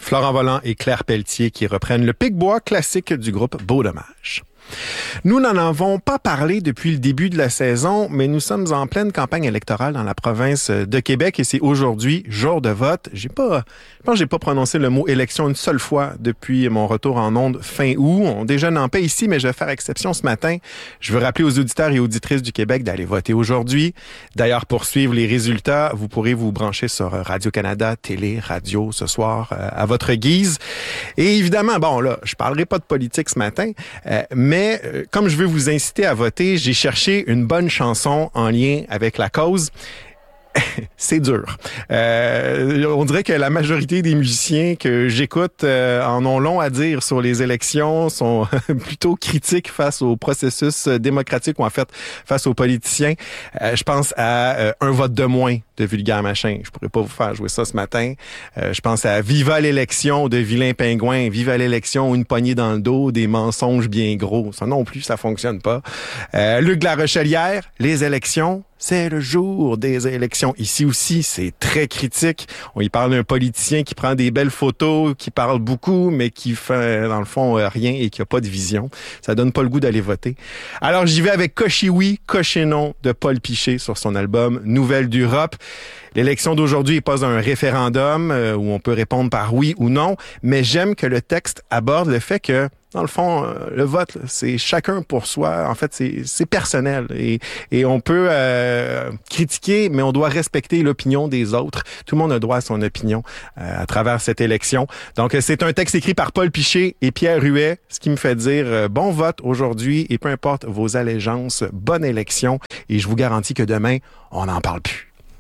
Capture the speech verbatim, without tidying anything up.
Florent Volant et Claire Pelletier qui reprennent le Pic-Bois classique du groupe Beau Dommage. Nous n'en avons pas parlé depuis le début de la saison, mais nous sommes en pleine campagne électorale dans la province de Québec et c'est aujourd'hui jour de vote. J'ai pas, je pense que j'ai pas prononcé le mot élection une seule fois depuis mon retour en ondes fin août. On déjeune en paix ici, mais je vais faire exception ce matin. Je veux rappeler aux auditeurs et auditrices du Québec d'aller voter aujourd'hui. D'ailleurs, pour suivre les résultats, vous pourrez vous brancher sur Radio-Canada, télé, radio ce soir euh, à votre guise. Et évidemment, bon là, je parlerai pas de politique ce matin, euh, mais Mais euh, comme je veux vous inciter à voter, j'ai cherché une bonne chanson en lien avec la cause. C'est dur. Euh, on dirait que la majorité des musiciens que j'écoute euh, en ont long à dire sur les élections, sont plutôt critiques face au processus démocratique ou en fait face aux politiciens. Euh, je pense à euh, un vote de moins de Vulgaire Machin. Je pourrais pas vous faire jouer ça ce matin. Euh, je pense à Viva l'élection de Vilain Pingouin. Viva l'élection, une poignée dans le dos, des mensonges bien gros. Ça non plus, ça fonctionne pas. Euh, Luc La Rochelière, les élections. C'est le jour des élections. Ici aussi, c'est très critique. On y parle d'un politicien qui prend des belles photos, qui parle beaucoup, mais qui fait, dans le fond, rien et qui a pas de vision. Ça donne pas le goût d'aller voter. Alors, j'y vais avec Cocher oui, Cocher non de Paul Piché sur son album Nouvelles d'Europe. L'élection d'aujourd'hui n'est pas un référendum euh, où on peut répondre par oui ou non, mais j'aime que le texte aborde le fait que, dans le fond, euh, le vote, là, c'est chacun pour soi. En fait, c'est, c'est personnel. Et, et on peut euh, critiquer, mais on doit respecter l'opinion des autres. Tout le monde a droit à son opinion euh, à travers cette élection. Donc, c'est un texte écrit par Paul Piché et Pierre Huet, ce qui me fait dire euh, bon vote aujourd'hui et peu importe vos allégeances, bonne élection. Et je vous garantis que demain, on n'en parle plus.